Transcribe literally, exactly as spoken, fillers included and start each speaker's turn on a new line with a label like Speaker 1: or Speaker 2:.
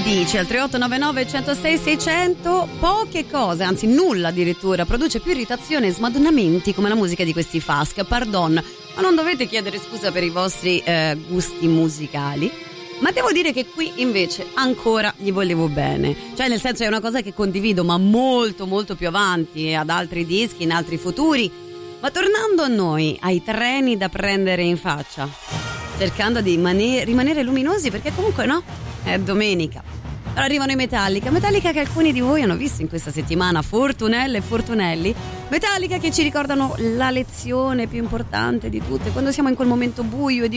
Speaker 1: dice al tre otto nove nove uno zero sei sei zero zero? Poche cose, anzi nulla addirittura, produce più irritazione e smadonnamenti come la musica di questi Fask. Pardon, ma non dovete chiedere scusa per i vostri eh, gusti musicali. Ma devo dire che qui invece ancora gli volevo bene. Cioè, nel senso, è una cosa che condivido, ma molto molto più avanti, ad altri dischi, in altri futuri. Ma tornando a noi, ai treni da prendere in faccia, cercando di mane- rimanere luminosi, perché comunque no, è domenica. Allora arrivano i Metallica, Metallica che alcuni di voi hanno visto in questa settimana, Fortunelle e Fortunelli. Metallica che ci ricordano la lezione più importante di tutte, quando siamo in quel momento buio e di